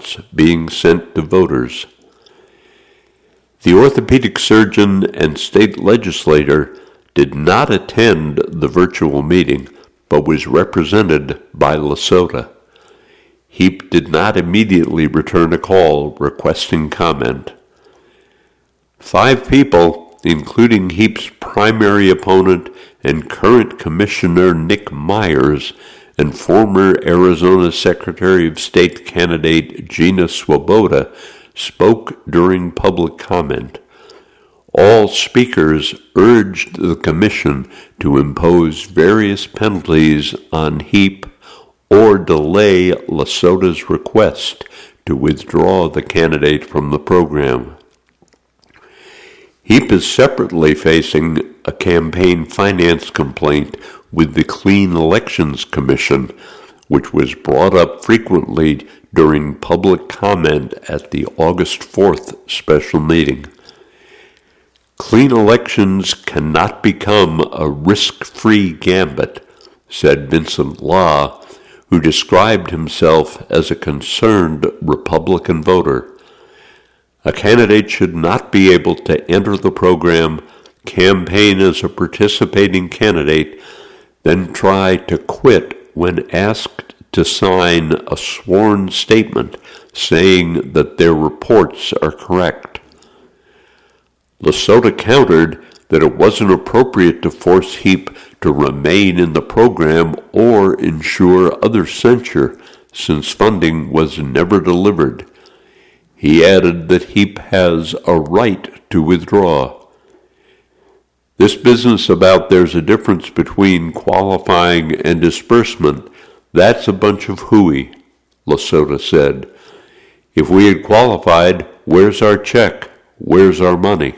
ballots being sent to voters. The orthopedic surgeon and state legislator did not attend the virtual meeting, but was represented by Lasota. Heap did not immediately return a call requesting comment. 5 people, including Heap's primary opponent and current Commissioner Nick Myers and former Arizona Secretary of State candidate Gina Swoboda, spoke during public comment. All speakers urged the commission to impose various penalties on Heap or delay Lasota's request to withdraw the candidate from the program. Heap is separately facing a campaign finance complaint with the Clean Elections Commission, which was brought up frequently during public comment at the August 4th special meeting. Clean elections cannot become a risk-free gambit, said Vincent Law, who described himself as a concerned Republican voter. A candidate should not be able to enter the program, campaign as a participating candidate, then try to quit when asked to sign a sworn statement saying that their reports are correct. Lasota countered that it wasn't appropriate to force Heap to remain in the program or ensure other censure, since funding was never delivered. He added that Heap has a right to withdraw. This business about there's a difference between qualifying and disbursement, that's a bunch of hooey, Lasota said. If we had qualified, where's our check? Where's our money?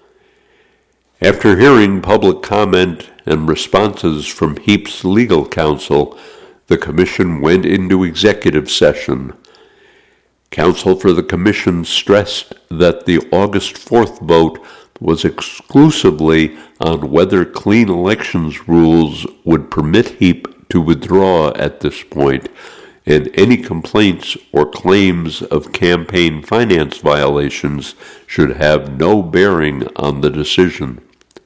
After hearing public comment and responses from Heap's legal counsel, the commission went into executive session. Counsel for the commission stressed that the August 4th vote was exclusively on whether clean elections rules would permit Heap to withdraw at this point, and any complaints or claims of campaign finance violations should have no bearing on the decision.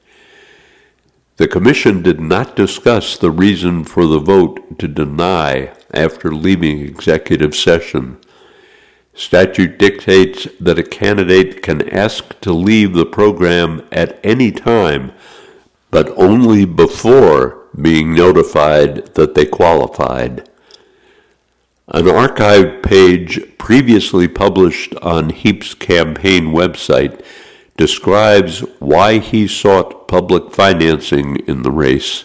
The commission did not discuss the reason for the vote to deny after leaving executive session. Statute dictates that a candidate can ask to leave the program at any time, but only before being notified that they qualified. An archive page previously published on Heap's campaign website describes why he sought public financing in the race.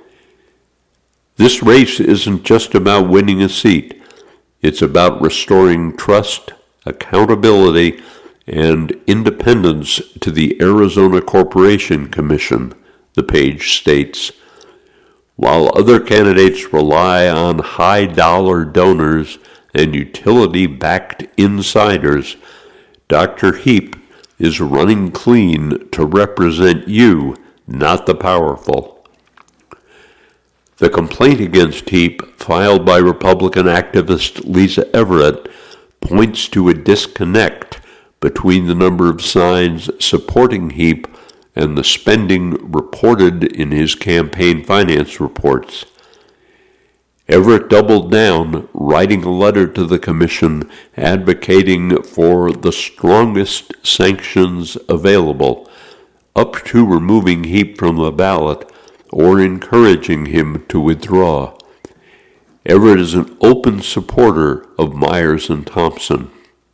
This race isn't just about winning a seat. It's about restoring trust, accountability, and independence to the Arizona Corporation Commission, the page states. While other candidates rely on high-dollar donors and utility-backed insiders, Dr. Heap is running clean to represent you, not the powerful. The complaint against Heap, filed by Republican activist Lisa Everett, points to a disconnect between the number of signs supporting Heap and the spending reported in his campaign finance reports. Everett doubled down, writing a letter to the commission advocating for the strongest sanctions available, up to removing Heap from the ballot or encouraging him to withdraw. Everett is an open supporter of Myers and Thompson.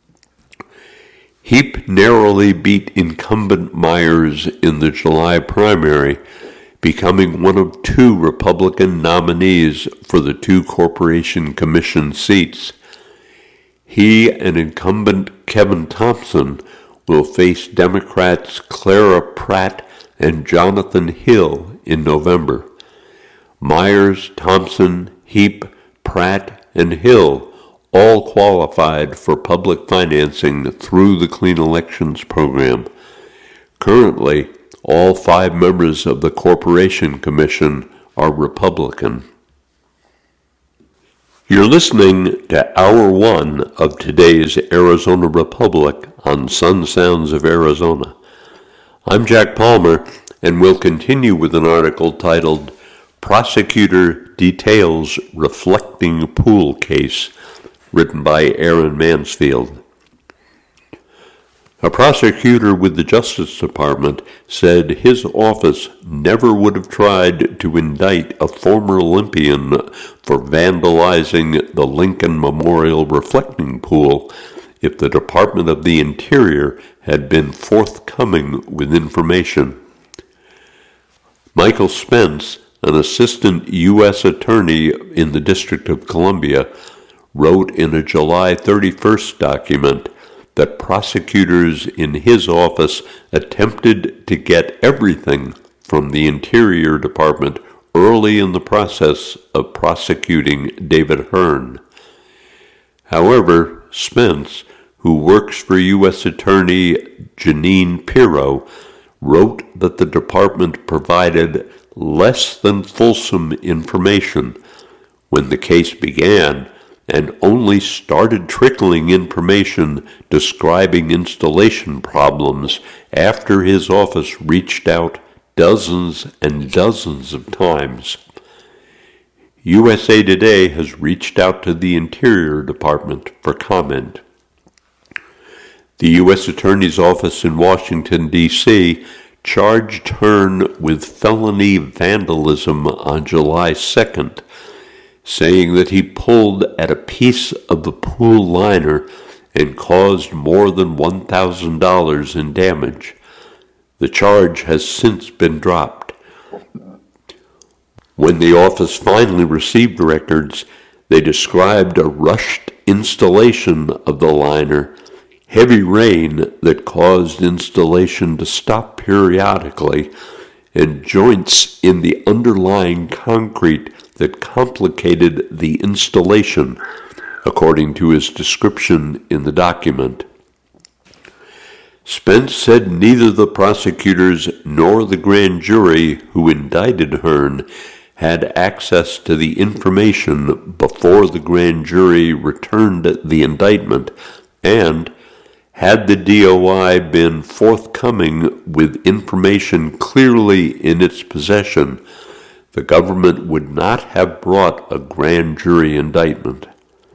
Heap narrowly beat incumbent Myers in the July primary, becoming one of 2 Republican nominees for the 2 Corporation Commission seats. He and incumbent Kevin Thompson will face Democrats Clara Pratt and Jonathan Hill in November. Myers, Thompson, Heap, Pratt, and Hill all qualified for public financing through the Clean Elections Program. Currently, all 5 members of the Corporation Commission are Republican. You're listening to Hour 1 of today's Arizona Republic on Sun Sounds of Arizona. I'm Jack Palmer, and we'll continue with an article titled Prosecutor Details Reflecting Pool Case, written by Aaron Mansfield. A prosecutor with the Justice Department said his office never would have tried to indict a former Olympian for vandalizing the Lincoln Memorial reflecting pool if the Department of the Interior had been forthcoming with information. Michael Spence, an assistant U.S. attorney in the District of Columbia, wrote in a July 31st document that prosecutors in his office attempted to get everything from the Interior Department early in the process of prosecuting David Hearn. However, Spence, who works for U.S. Attorney Jeanine Pirro, wrote that the department provided less than fulsome information when the case began, and only started trickling information describing installation problems after his office reached out dozens and dozens of times. USA Today has reached out to the Interior Department for comment. The U.S. Attorney's Office in Washington, D.C., charged Hearn with felony vandalism on July 2nd, saying that he pulled at a piece of the pool liner and caused more than $1,000 in damage. The charge has since been dropped. When the office finally received records, they described a rushed installation of the liner, heavy rain that caused installation to stop periodically, and joints in the underlying concrete that complicated the installation, according to his description in the document. Spence said neither the prosecutors nor the grand jury who indicted Hearn had access to the information before the grand jury returned the indictment, and had the DOI been forthcoming with information clearly in its possession, the government would not have brought a grand jury indictment.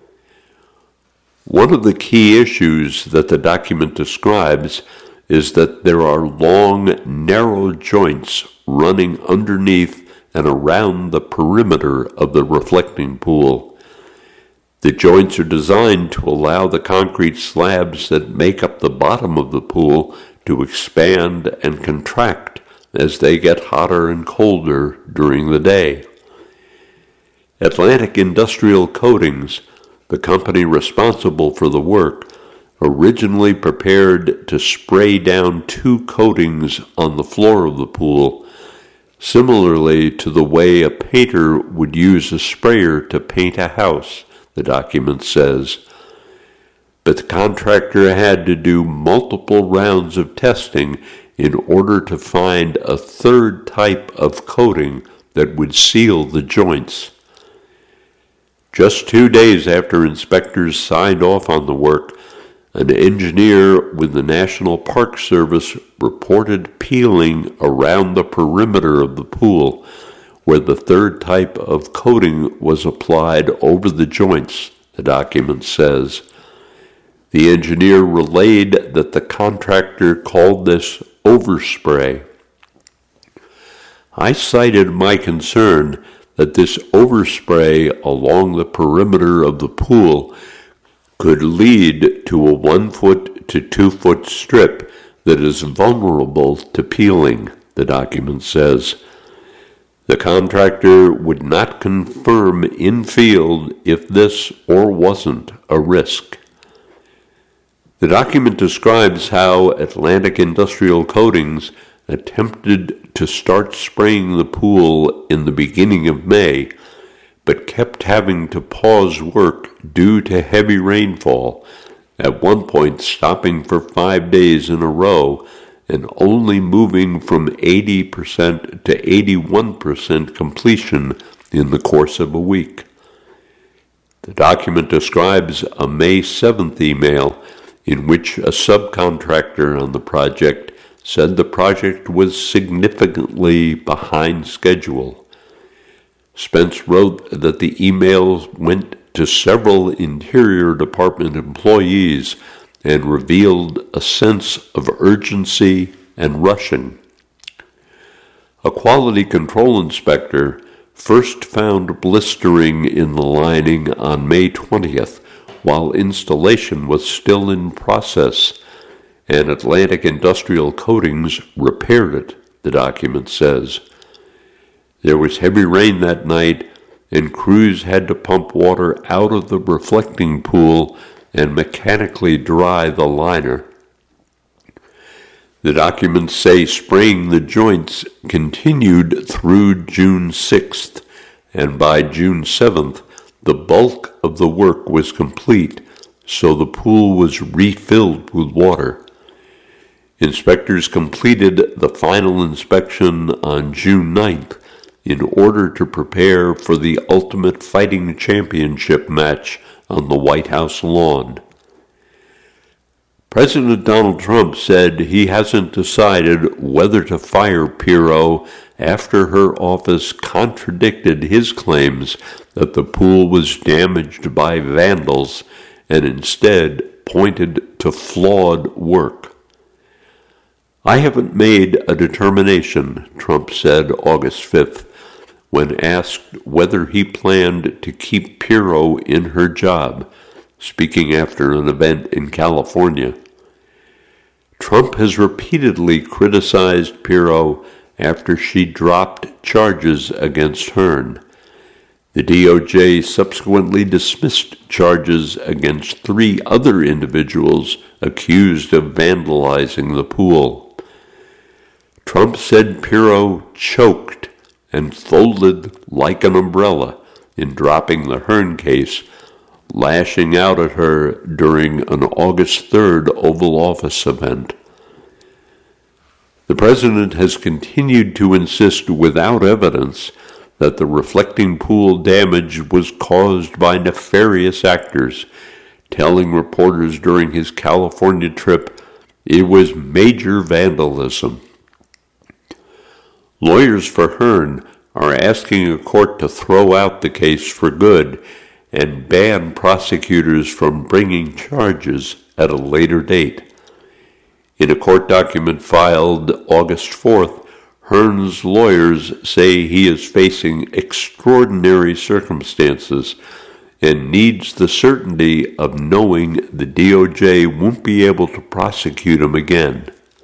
One of the key issues that the document describes is that there are long, narrow joints running underneath and around the perimeter of the reflecting pool. The joints are designed to allow the concrete slabs that make up the bottom of the pool to expand and contract as they get hotter and colder during the day. Atlantic Industrial Coatings, the company responsible for the work, originally prepared to spray down 2 coatings on the floor of the pool, similarly to the way a painter would use a sprayer to paint a house, the document says. But the contractor had to do multiple rounds of testing in order to find a third type of coating that would seal the joints. Just 2 days after inspectors signed off on the work, an engineer with the National Park Service reported peeling around the perimeter of the pool where the third type of coating was applied over the joints, the document says. The engineer relayed that the contractor called this overspray. I cited my concern that this overspray along the perimeter of the pool could lead to a 1 foot to 2 foot strip that is vulnerable to peeling, the document says. The contractor would not confirm in field if this or wasn't a risk. The document describes how Atlantic Industrial Coatings attempted to start spraying the pool in the beginning of May, but kept having to pause work due to heavy rainfall, at one point stopping for 5 days in a row and only moving from 80% to 81% completion in the course of a week. The document describes a May 7th email in which a subcontractor on the project said the project was significantly behind schedule. Spence wrote that the emails went to several Interior Department employees and revealed a sense of urgency and rushing. A quality control inspector first found blistering in the lining on May 20th while installation was still in process, and Atlantic Industrial Coatings repaired it, the document says. There was heavy rain that night, and crews had to pump water out of the reflecting pool and mechanically dry the liner. The documents say spraying the joints continued through June 6th, and by June 7th, the bulk of the work was complete, so the pool was refilled with water. Inspectors completed the final inspection on June 9th in order to prepare for the Ultimate Fighting Championship match on the White House lawn. President Donald Trump said he hasn't decided whether to fire Pirro after her office contradicted his claims that the pool was damaged by vandals and instead pointed to flawed work. I haven't made a determination, Trump said August 5th, when asked whether he planned to keep Pirro in her job, speaking after an event in California. Trump has repeatedly criticized Pirro after she dropped charges against Hearn. The DOJ subsequently dismissed charges against 3 other individuals accused of vandalizing the pool. Trump said Pirro choked and folded like an umbrella in dropping the Hearn case, lashing out at her during an August 3rd Oval Office event. The president has continued to insist without evidence that the reflecting pool damage was caused by nefarious actors, telling reporters during his California trip it was major vandalism. Lawyers for Hearn are asking a court to throw out the case for good and ban prosecutors from bringing charges at a later date. In a court document filed August 4th, Hearn's lawyers say he is facing extraordinary circumstances and needs the certainty of knowing the DOJ won't be able to prosecute him again.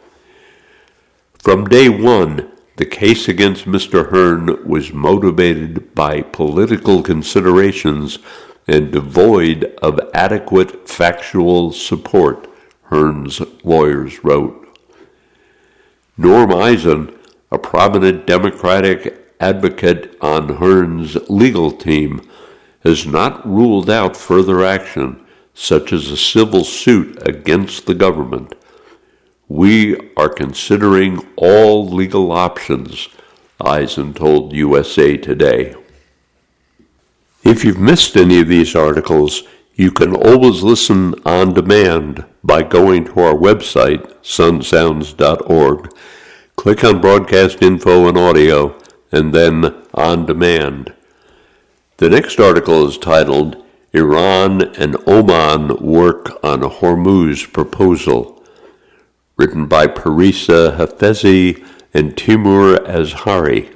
From day one, the case against Mr. Hearn was motivated by political considerations and devoid of adequate factual support, Hearn's lawyers wrote. Norm Eisen, a prominent Democratic advocate on Hearn's legal team, has not ruled out further action, such as a civil suit against the government. We are considering all legal options, Eisen told USA Today. If you've missed any of these articles, you can always listen on demand by going to our website, sunsounds.org. Click on Broadcast Info and Audio, and then On Demand. The next article is titled, Iran and Oman Work on Hormuz Proposal, written by Parisa Hafezi and Timur Azhari.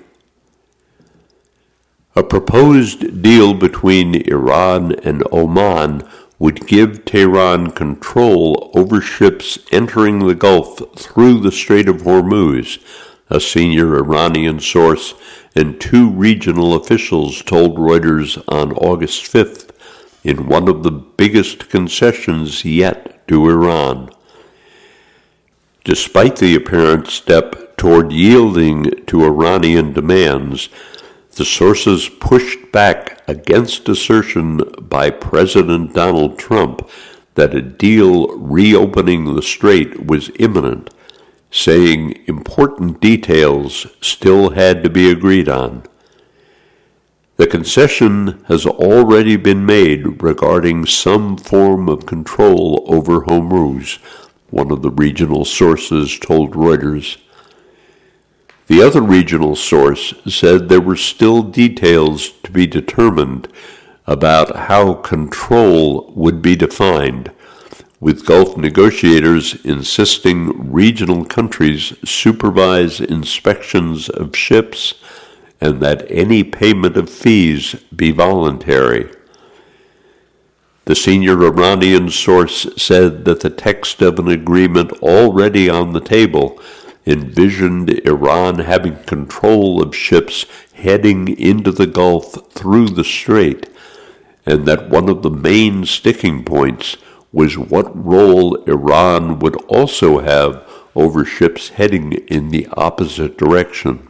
A proposed deal between Iran and Oman would give Tehran control over ships entering the Gulf through the Strait of Hormuz, a senior Iranian source and 2 regional officials told Reuters on August 5th, in one of the biggest concessions yet to Iran. Despite the apparent step toward yielding to Iranian demands, the sources pushed back against assertion by President Donald Trump that a deal reopening the strait was imminent, saying important details still had to be agreed on. The concession has already been made regarding some form of control over Hormuz, one of the regional sources told Reuters. The other regional source said there were still details to be determined about how control would be defined, with Gulf negotiators insisting regional countries supervise inspections of ships and that any payment of fees be voluntary. The senior Iranian source said that the text of an agreement already on the table envisioned Iran having control of ships heading into the Gulf through the strait, and that one of the main sticking points was what role Iran would also have over ships heading in the opposite direction.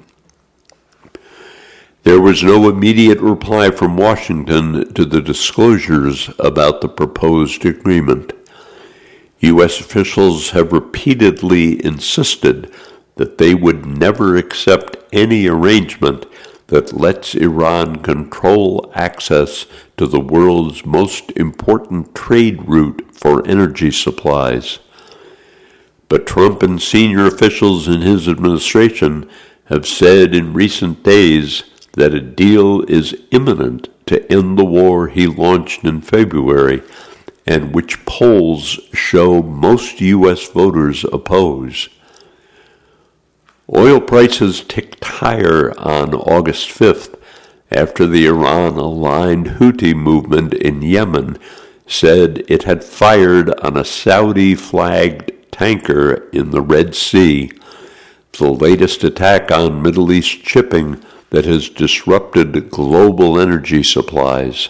There was no immediate reply from Washington to the disclosures about the proposed agreement. U.S. officials have repeatedly insisted that they would never accept any arrangement that lets Iran control access to the world's most important trade route for energy supplies. But Trump and senior officials in his administration have said in recent days that a deal is imminent to end the war he launched in February, and which polls show most U.S. voters oppose. Oil prices ticked higher on August 5th after the Iran-aligned Houthi movement in Yemen said it had fired on a Saudi-flagged tanker in the Red Sea, the latest attack on Middle East shipping that has disrupted global energy supplies.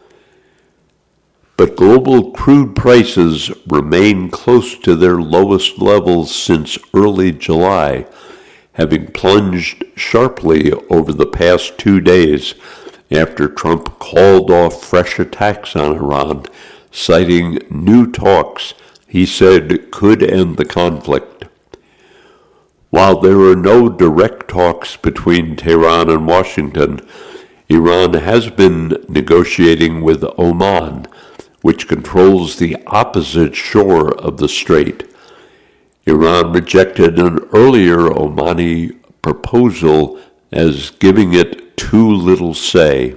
But global crude prices remain close to their lowest levels since early July, having plunged sharply over the past 2 days after Trump called off fresh attacks on Iran, citing new talks he said could end the conflict. While there are no direct talks between Tehran and Washington, Iran has been negotiating with Oman, which controls the opposite shore of the strait. Iran rejected an earlier Omani proposal as giving it too little say.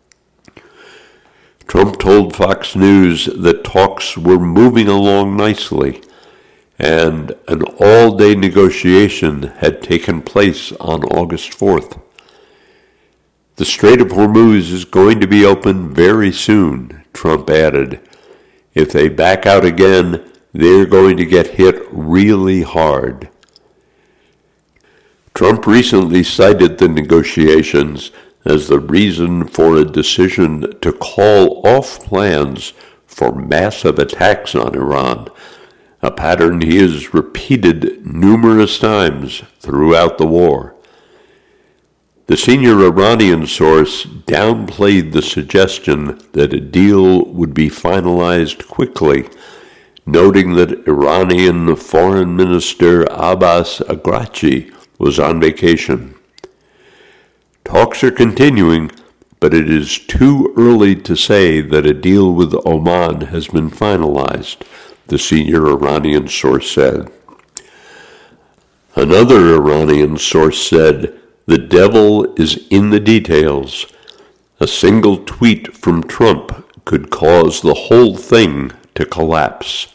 Trump told Fox News that talks were moving along nicely, and an all-day negotiation had taken place on August 4th. The Strait of Hormuz is going to be open very soon, Trump added. If they back out again, they're going to get hit really hard. Trump recently cited the negotiations as the reason for a decision to call off plans for massive attacks on Iran, a pattern he has repeated numerous times throughout the war. The senior Iranian source downplayed the suggestion that a deal would be finalized quickly, noting that Iranian Foreign Minister Abbas Araghchi was on vacation. Talks are continuing, but it is too early to say that a deal with Oman has been finalized, the senior Iranian source said. Another Iranian source said, "The devil is in the details. A single tweet from Trump could cause the whole thing to collapse."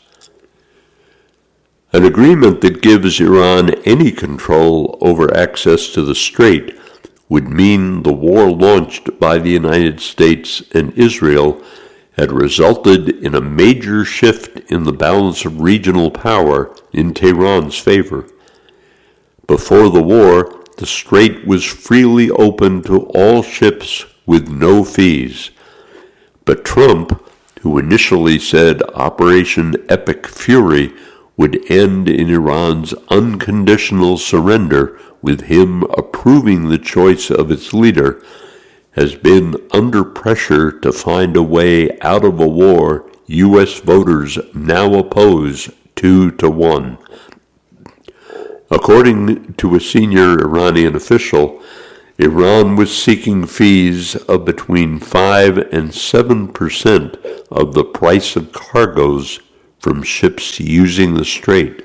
An agreement that gives Iran any control over access to the strait would mean the war launched by the United States and Israel had resulted in a major shift in the balance of regional power in Tehran's favor. Before the war, the strait was freely open to all ships with no fees. But Trump, who initially said Operation Epic Fury would end in Iran's unconditional surrender with him approving the choice of its leader, has been under pressure to find a way out of a war U.S. voters now oppose 2-1. According to a senior Iranian official, Iran was seeking fees of between 5 and 7% of the price of cargoes from ships using the strait.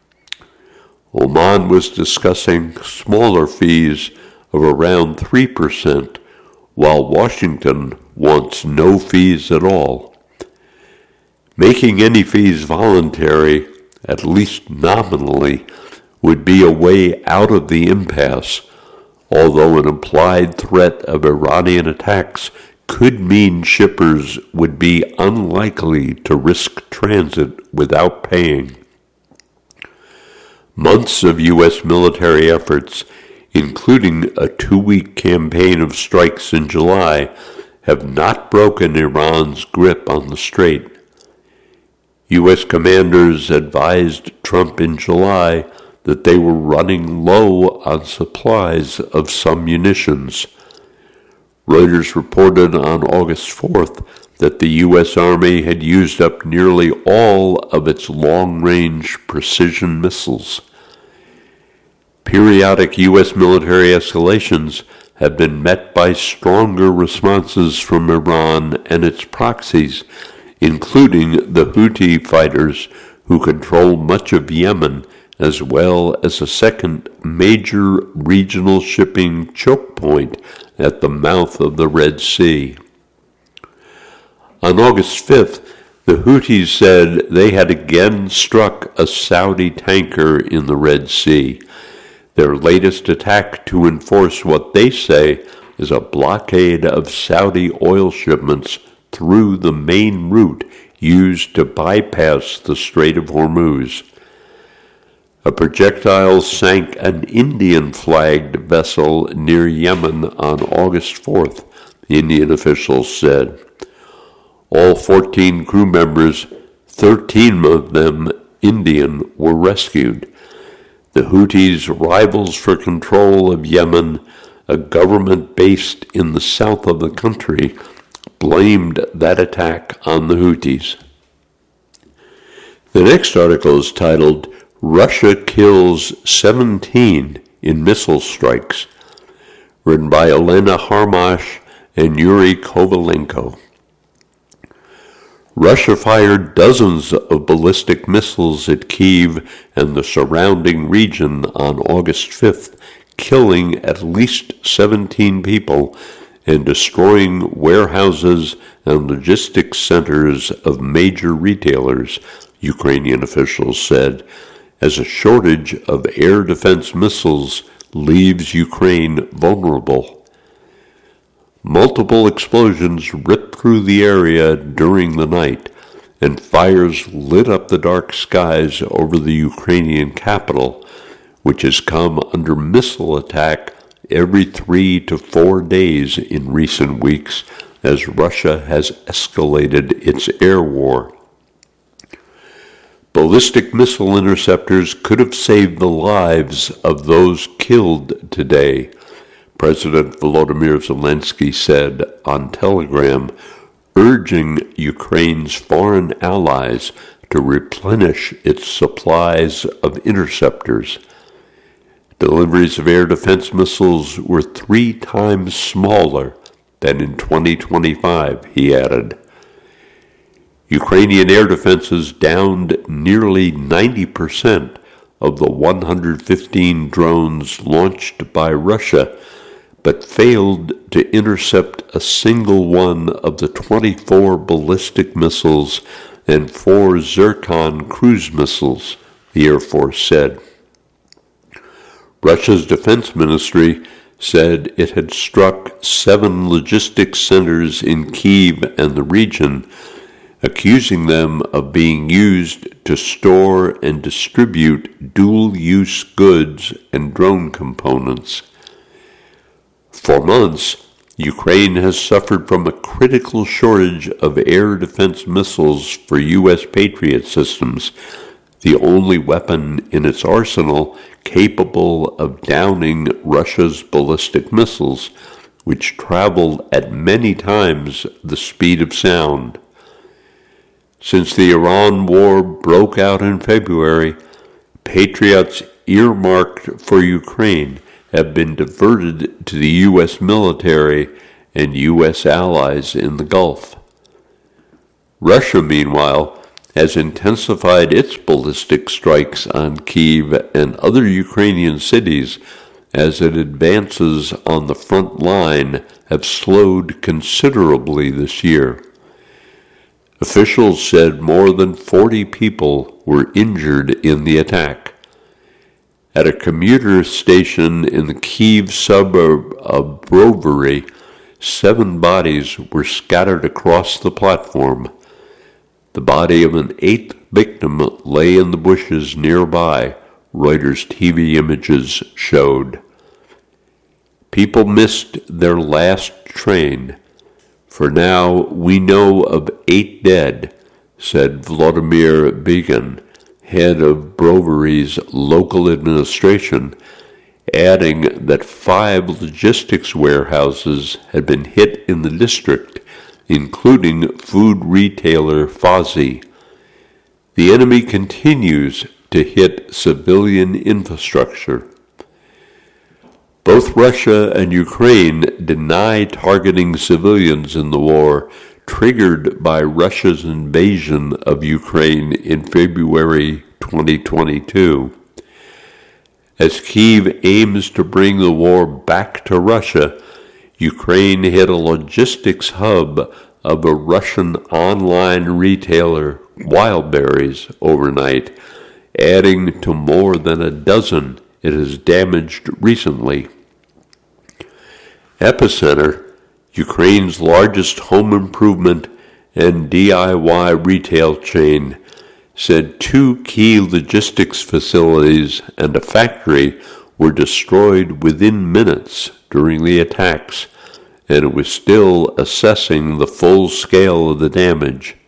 Oman was discussing smaller fees of around 3%, while Washington wants no fees at all. Making any fees voluntary, at least nominally, would be a way out of the impasse, although an implied threat of Iranian attacks could mean shippers would be unlikely to risk transit without paying. Months of U.S. military efforts, including a 2-week campaign of strikes in July, have not broken Iran's grip on the strait. U.S. commanders advised Trump in July that they were running low on supplies of some munitions. Reuters reported on August 4th that the U.S. Army had used up nearly all of its long-range precision missiles. Periodic U.S. military escalations have been met by stronger responses from Iran and its proxies, including the Houthi fighters who control much of Yemen, as well as a second major regional shipping choke point at the mouth of the Red Sea. On August 5th, the Houthis said they had again struck a Saudi tanker in the Red Sea, their latest attack to enforce what they say is a blockade of Saudi oil shipments through the main route used to bypass the Strait of Hormuz. A projectile sank an Indian-flagged vessel near Yemen on August 4th, Indian officials said. All 14 crew members, 13 of them Indian, were rescued. The Houthis, rivals for control of Yemen, a government based in the south of the country, blamed that attack on the Houthis. The next article is titled, Russia Kills 17 in Missile Strikes, written by Elena Harmash and Yuri Kovalenko. Russia fired dozens of ballistic missiles at Kyiv and the surrounding region on August 5th, killing at least 17 people and destroying warehouses and logistics centers of major retailers, Ukrainian officials said, as a shortage of air defense missiles leaves Ukraine vulnerable. Multiple explosions ripped through the area during the night, and fires lit up the dark skies over the Ukrainian capital, which has come under missile attack every 3 to 4 days in recent weeks as Russia has escalated its air war. Ballistic missile interceptors could have saved the lives of those killed today, President Volodymyr Zelensky said on Telegram, urging Ukraine's foreign allies to replenish its supplies of interceptors. Deliveries of air defense missiles were 3 times smaller than in 2025, he added. Ukrainian air defenses downed nearly 90% of the 115 drones launched by Russia, but failed to intercept a single one of the 24 ballistic missiles and 4 Zircon cruise missiles, the Air Force said. Russia's defense ministry said it had struck 7 logistics centers in Kyiv and the region, accusing them of being used to store and distribute dual-use goods and drone components. For months, Ukraine has suffered from a critical shortage of air defense missiles for U.S. Patriot systems, the only weapon in its arsenal capable of downing Russia's ballistic missiles, which travel at many times the speed of sound. Since the Iran war broke out in February, Patriots earmarked for Ukraine have been diverted to the U.S. military and U.S. allies in the Gulf. Russia, meanwhile, has intensified its ballistic strikes on Kyiv and other Ukrainian cities as it advances on the front line have slowed considerably this year. Officials said more than 40 people were injured in the attack. At a commuter station in the Kyiv suburb of Brovary, 7 bodies were scattered across the platform. The body of an 8th victim lay in the bushes nearby, Reuters TV images showed. People missed their last train. For now, we know of 8 dead, said Vladimir Begin, head of Brovary's local administration, adding that 5 logistics warehouses had been hit in the district, including food retailer Fozzy. The enemy continues to hit civilian infrastructure. Both Russia and Ukraine deny targeting civilians in the war triggered by Russia's invasion of Ukraine in February 2022. As Kyiv aims to bring the war back to Russia, Ukraine hit a logistics hub of a Russian online retailer, Wildberries, overnight, adding to more than a dozen it has damaged recently. Epicenter, Ukraine's largest home improvement and DIY retail chain, said 2 key logistics facilities and a factory were destroyed within minutes during the attacks, and it was still assessing the full scale of the damage.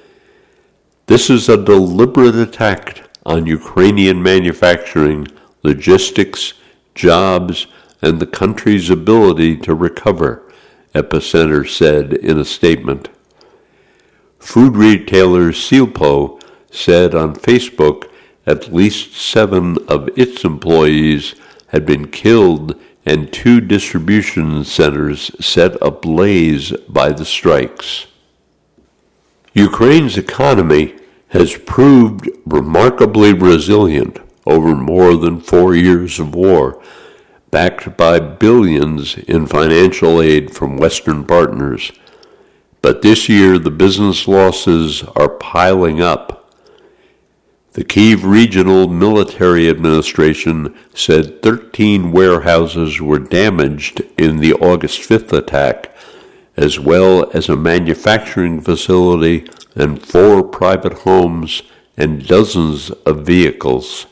This is a deliberate attack on Ukrainian manufacturing, logistics, jobs, and the country's ability to recover, Epicenter said in a statement. Food retailer Silpo said on Facebook at least 7 of its employees had been killed and 2 distribution centers set ablaze by the strikes. Ukraine's economy has proved remarkably resilient over more than 4 years of war, backed by billions in financial aid from Western partners. But this year the business losses are piling up. The Kyiv Regional Military Administration said 13 warehouses were damaged in the August 5th attack, as well as a manufacturing facility and 4 private homes and dozens of vehicles.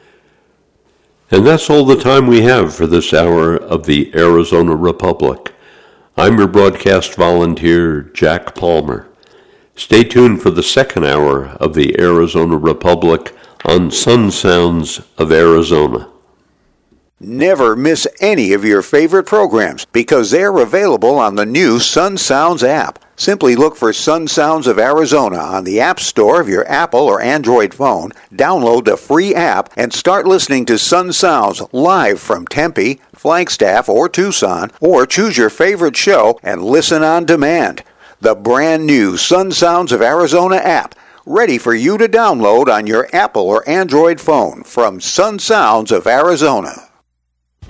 And that's all the time we have for this hour of the Arizona Republic. I'm your broadcast volunteer, Jack Palmer. Stay tuned for the second hour of the Arizona Republic on Sun Sounds of Arizona. Never miss any of your favorite programs because they're available on the new Sun Sounds app. Simply look for Sun Sounds of Arizona on the App Store of your Apple or Android phone, download the free app, and start listening to Sun Sounds live from Tempe, Flagstaff, or Tucson, or choose your favorite show and listen on demand. The brand new Sun Sounds of Arizona app, ready for you to download on your Apple or Android phone from Sun Sounds of Arizona.